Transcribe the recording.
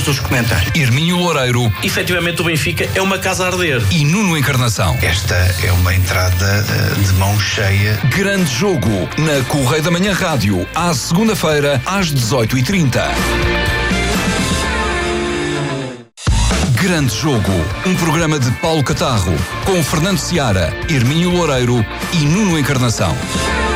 seus comentários. Hermínio Loureiro. Efetivamente o Benfica é uma casa a arder. E Nuno Encarnação. Esta é uma entrada de mão cheia. Grande jogo na Correio da Manhã Rádio, à segunda-feira, às 18h30. Grande Jogo, um programa de Paulo Catarro, com Fernando Seara, Hermínio Loureiro e Nuno Encarnação.